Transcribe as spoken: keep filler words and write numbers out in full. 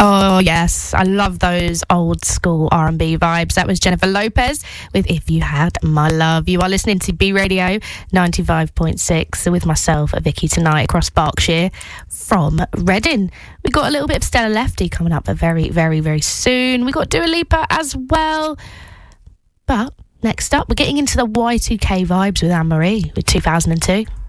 Oh, yes. I love those old school R and B vibes. That was Jennifer Lopez with If You Had My Love. You are listening to B Radio ninety-five point six with myself, Vicky, tonight across Berkshire from Reading. We've got a little bit of Stella Lefty coming up very, very, very soon. We've got Dua Lipa as well. But next up, we're getting into the Y two K vibes with Anne-Marie with two thousand two.